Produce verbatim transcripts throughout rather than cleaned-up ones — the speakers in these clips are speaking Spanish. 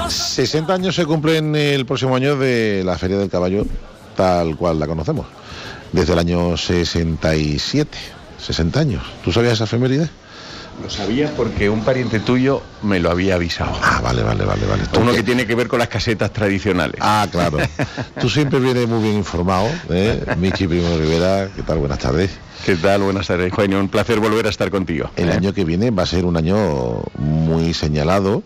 sesenta años se cumplen el próximo año de la Feria del Caballo tal cual la conocemos, desde el año sesenta y siete, sesenta años. ¿Tú sabías esa efeméride? Lo sabía porque un pariente tuyo me lo había avisado. Ah, vale, vale, vale, vale. Uno que tiene que ver con las casetas tradicionales. Ah, claro. Tú siempre vienes muy bien informado, ¿eh? Michi Primo Rivera, ¿qué tal? Buenas tardes. ¿Qué tal? Buenas tardes, Eugenio. Un placer volver a estar contigo. El ¿eh? año que viene va a ser un año muy señalado,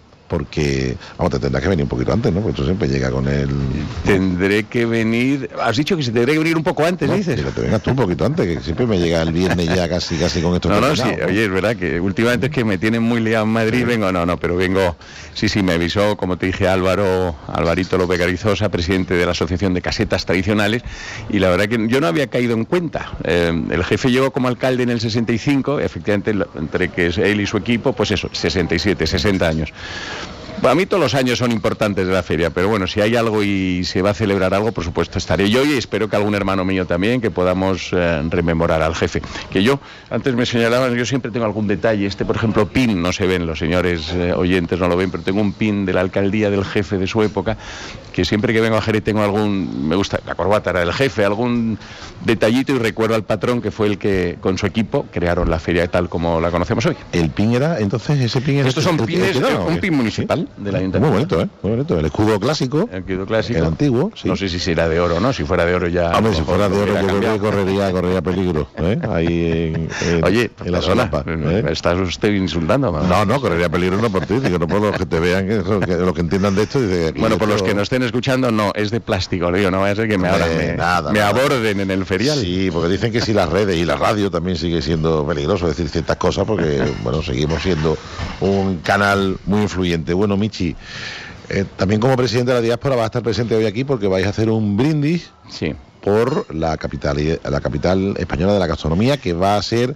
porque, vamos, te tendrás que venir un poquito antes, ¿no? Porque tú siempre llega con el... Tendré que venir... Has dicho que se tendré que venir un poco antes, no, dices. Que te vengas tú un poquito antes, que siempre me llega el viernes ya casi casi con esto. No, no, sí, oye, es verdad que últimamente es que me tienen muy liado en Madrid, sí. vengo, no, no, pero vengo... Sí, sí, me avisó, como te dije, Álvaro, Alvarito López Garizosa, presidente de la Asociación de Casetas Tradicionales, y la verdad que yo no había caído en cuenta. Eh, el jefe llegó como alcalde en el sesenta y cinco, efectivamente, entre que es él y su equipo, pues eso, sesenta y siete, sesenta años. Para mí todos los años son importantes de la feria, pero bueno, si hay algo y se va a celebrar algo, por supuesto estaré yo y espero que algún hermano mío también, que podamos eh, rememorar al jefe. Que yo, antes me señalaban, yo siempre tengo algún detalle, este por ejemplo, pin, no se ven, los señores eh, oyentes no lo ven, pero tengo un pin de la alcaldía del jefe de su época, que siempre que vengo a Jerez tengo algún, me gusta, la corbata era del jefe, algún detallito y recuerdo al patrón que fue el que con su equipo crearon la feria tal como la conocemos hoy. ¿El pin era, entonces, ese pin era... Estos son pines, el, el, un pin municipal. ¿Sí? Del ayuntamiento. Muy bonito, ¿eh? Muy bonito. El escudo clásico. El escudo clásico. El antiguo, sí. No sé si será de oro, ¿no? Si fuera de oro ya... Hombre, si fuera de oro yo creo que correría, correría peligro, ¿eh? Ahí en, en, Oye, en la solapa. ¿eh? ¿Me estás usted insultando? ¿no? no, no, correría peligro no por ti, digo, no por los que te vean, que, que los que entiendan de esto. Dice, bueno, por esto... los que no estén escuchando, no, es de plástico, digo, no vaya a ser que me, ahora me, nada, me nada. aborden en el ferial. Sí, porque dicen que si las redes y la radio también sigue siendo peligroso decir ciertas cosas, porque, bueno, seguimos siendo un canal muy influyente. Bueno, Michi, eh, también como presidente de la diáspora vas a estar presente hoy aquí porque vais a hacer un brindis sí. por la capital, la capital española de la gastronomía, que va a ser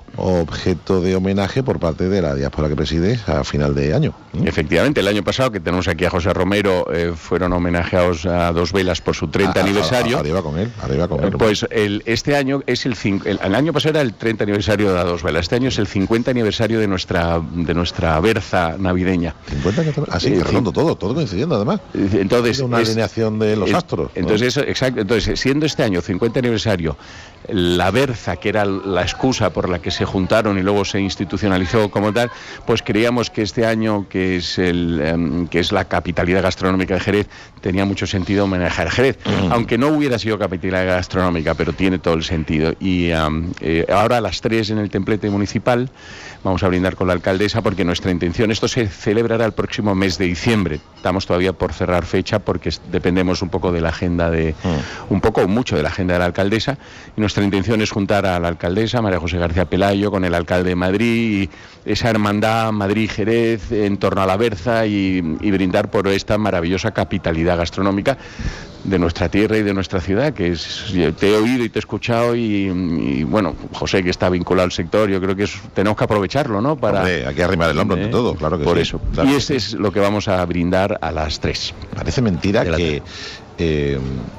objeto de homenaje por parte de la diáspora que presides a final de año. ¿Mm? Efectivamente, el año pasado, que tenemos aquí a José Romero, eh, fueron homenajeados a Dos Velas por su treinta a, aniversario. A, a, arriba con él, arriba con él. Pues el, este año es el, el, el año pasado era el treinta aniversario de Dos Velas, este año es el cincuenta aniversario de nuestra de nuestra berza navideña. cincuenta así, ah, sí, redondo todo, todo coincidiendo además. Entonces, una es, alineación de los es, astros. Entonces, ¿no? eso, exacto, entonces, siendo este año cincuenta aniversario, la berza, que era la excusa por la que se juntaron y luego se institucionalizó como tal, pues creíamos que este año, que es el um, que es la capitalidad gastronómica de Jerez, tenía mucho sentido homenajear a Jerez, mm. aunque no hubiera sido capitalidad gastronómica, pero tiene todo el sentido. Y um, eh, ahora a las tres en el templete municipal vamos a brindar con la alcaldesa, porque nuestra intención, esto se celebrará el próximo mes de diciembre, estamos todavía por cerrar fecha porque dependemos un poco de la agenda de, mm. un poco o mucho de la agenda de la alcaldesa, y nuestra intención es juntar a la alcaldesa, María José García Pelayo, con el alcalde de Madrid, y esa hermandad Madrid-Jerez en torno a la berza, y, y brindar por esta maravillosa capitalidad gastronómica de nuestra tierra y de nuestra ciudad, que es, te he oído y te he escuchado, y, y bueno, José, que está vinculado al sector, yo creo que es, tenemos que aprovecharlo, ¿no? Para, Hombre, hay que arrimar el hombro, eh, entre todo, claro que por sí. eso. Claro. Y ese es lo que vamos a brindar a las tres. Parece mentira que eh,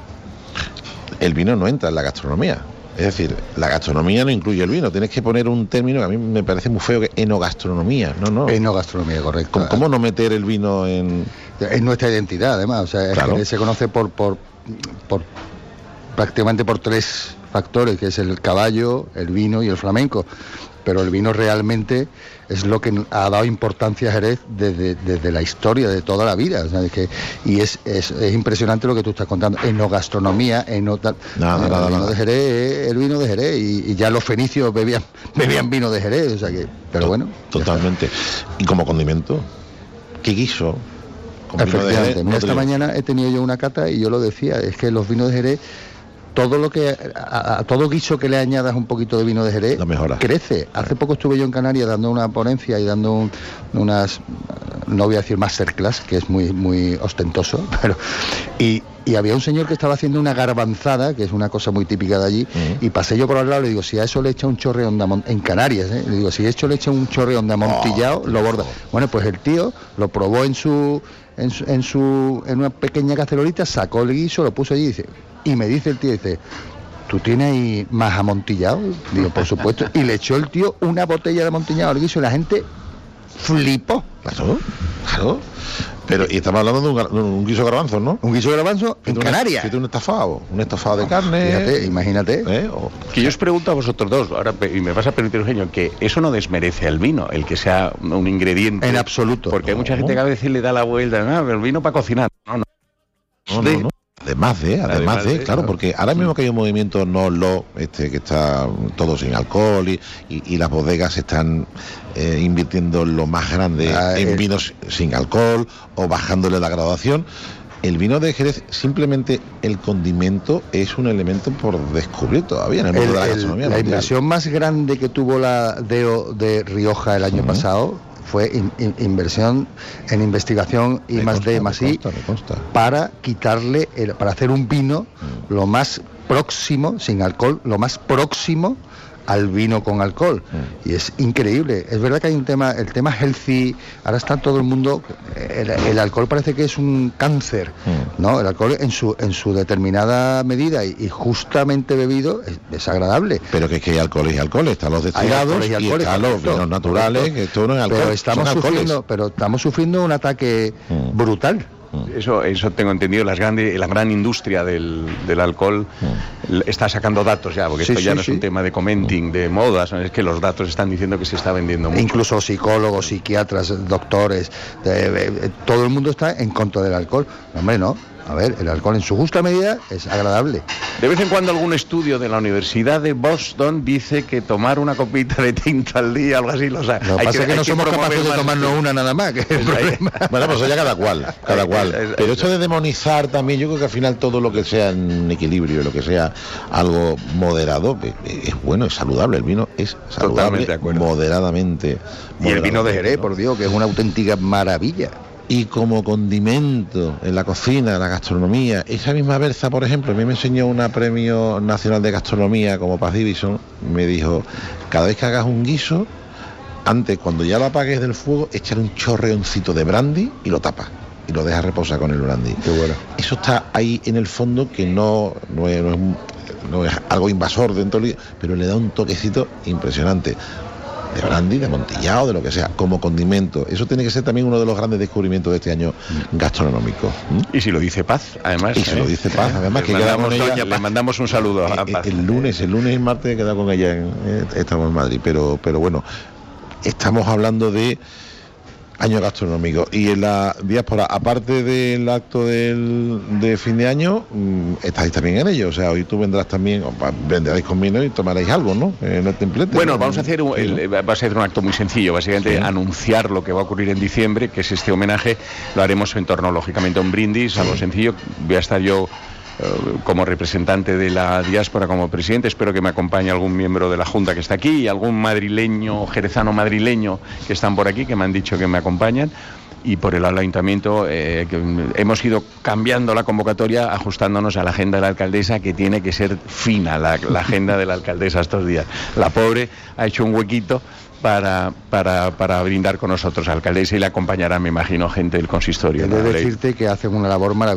el vino no entra en la gastronomía. Es decir, la gastronomía no incluye el vino. Tienes que poner un término que a mí me parece muy feo, que enogastronomía. No, no. Enogastronomía, correcto. ¿Cómo, cómo no meter el vino en...? Es nuestra identidad, además. O sea, claro. Se conoce por, por, por prácticamente por tres factores, que es el caballo, el vino y el flamenco. Pero el vino realmente es lo que ha dado importancia a Jerez desde, desde la historia de toda la vida. O sea, es que, y es, es, es impresionante lo que tú estás contando. Enogastronomía, eno, nada, el nada, vino nada. de Jerez, el vino de Jerez, y, y ya los fenicios bebían, bebían vino de Jerez. O sea que, pero bueno. Totalmente. Y como condimento, ¿qué guiso? Efectivamente. Mira, esta mañana he tenido yo una cata y yo lo decía, es que los vinos de Jerez, todo lo que a, a todo guiso que le añadas un poquito de vino de Jerez crece. Hace poco estuve yo en Canarias dando una ponencia y dando un, unas, no voy a decir masterclass, que es muy muy ostentoso, pero y, y había un señor que estaba haciendo una garbanzada, que es una cosa muy típica de allí, uh-huh. y pasé yo por al lado y le digo, si a eso le echa un chorreón de amont- en Canarias, ¿eh? le digo, si a eso le echa un chorreón de amontillado, oh, lo borda. Oh. Bueno, pues el tío lo probó en su en su, en su en una pequeña cacerolita, sacó el guiso, lo puso allí y dice, y me dice el tío, dice, ¿tú tienes ahí más amontillado? Digo, por supuesto. Y le echó el tío una botella de amontillado al guiso y la gente flipó. Claro, claro. Pero, y estamos hablando de un, de un guiso de garbanzos, ¿no? Un guiso de garbanzos en Canarias. Fíjate, un estofado, un estofado de carne. Fíjate, imagínate. ¿Eh? O... Que yo os pregunto a vosotros dos, ahora, y me vas a permitir, Eugenio, que eso no desmerece al vino, el que sea un ingrediente. En absoluto. Porque hay mucha gente que a veces le da la vuelta, no, el vino para cocinar. No, no. No, no, no. Además de, además, además de, de, claro, claro, porque ahora mismo que hay un movimiento no lo, este, que está todo sin alcohol y, y, y las bodegas están eh, invirtiendo lo más grande ah, en es... vinos sin alcohol o bajándole la graduación. El vino de Jerez, simplemente el condimento es un elemento por descubrir todavía en el mundo el, de la gastronomía. La inversión más grande que tuvo la D E O de Rioja el año uh-huh. pasado fue in, in, inversión en investigación y más D más I para quitarle, el, para hacer un vino mm. lo más próximo, sin alcohol, lo más próximo al vino con alcohol. Mm. Y es increíble. Es verdad que hay un tema, el tema healthy, ahora está todo el mundo, el, el alcohol parece que es un cáncer, mm. ¿no? El alcohol en su en su determinada medida y, y justamente bebido es, es agradable. Pero que es que hay alcohol y alcohol, están los destilados y, y están los vinos naturales, que esto no es alcohol, pero estamos sufriendo, pero estamos sufriendo un ataque mm. brutal. Eso, eso tengo entendido, las grandes, la gran industria del, del alcohol mm. está sacando datos ya, porque sí, esto ya sí, no sí. es un tema de commenting, de modas, ¿no? Es que los datos están diciendo que se está vendiendo mucho. Incluso psicólogos, psiquiatras, doctores, de, de, de, todo el mundo está en contra del alcohol. Hombre, no. A ver, el alcohol en su justa medida es agradable. De vez en cuando algún estudio de la Universidad de Boston dice que tomar una copita de tinto al día, algo así, lo sabe. Lo que pasa es que no somos capaces de tomarnos una nada más, que es el problema. Bueno, pues ya cada cual, cada cual. Pero esto de demonizar también, yo creo que al final todo lo que sea en equilibrio, lo que sea algo moderado, es bueno, es saludable. El vino es saludable moderadamente. Y el vino de Jerez, por Dios, que es una auténtica maravilla. Y como condimento en la cocina, en la gastronomía, esa misma berza, por ejemplo, a mí me enseñó una premio nacional de gastronomía como Paz Divison, me dijo, cada vez que hagas un guiso, antes, cuando ya lo apagues del fuego, echar un chorreoncito de brandy y lo tapas. Y lo dejas reposar con el brandy. Qué bueno. Eso está ahí en el fondo, que no, no, es, no, es, no es algo invasor dentro del, pero le da un toquecito impresionante. De brandy, de amontillado, de lo que sea, como condimento. Eso tiene que ser también uno de los grandes descubrimientos de este año gastronómico. ¿Mm? Y si lo dice Paz, además. Y si ¿eh? lo dice Paz, además, que queda con ella. Le mandamos un saludo a Paz. El, el lunes, el lunes y martes he quedado con ella, en, eh, estamos en Madrid, pero, pero bueno, estamos hablando de año gastronómico. Y en la diáspora, aparte del acto del, de fin de año, mmm, estáis también en ello. O sea, hoy tú vendrás también, venderéis con vino y tomaréis algo, ¿no? En el templete. Bueno, ¿no? vamos a hacer un, el, va a ser un acto muy sencillo, básicamente sí. anunciar lo que va a ocurrir en diciembre, que es este homenaje. Lo haremos en torno, lógicamente, a un brindis, sí. algo sencillo. Voy a estar yo como representante de la diáspora, como presidente. Espero que me acompañe algún miembro de la Junta que está aquí y algún madrileño, jerezano madrileño que están por aquí, que me han dicho que me acompañan. Y por el ayuntamiento eh, que hemos ido cambiando la convocatoria, ajustándonos a la agenda de la alcaldesa, que tiene que ser fina la, la agenda de la alcaldesa estos días. La pobre ha hecho un huequito para, para, para brindar con nosotros, alcaldesa, y le acompañará, me imagino, gente del consistorio. He de decirte que hacen una labor maravillosa.